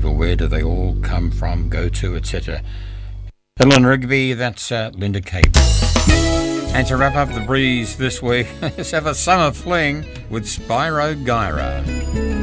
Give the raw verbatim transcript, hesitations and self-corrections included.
people? Where do they all come from, go to, et cetera? Ellen Rigby, that's uh, Linda Cape. And to wrap up the breeze this week, let's have a summer fling with Spyro Gyra.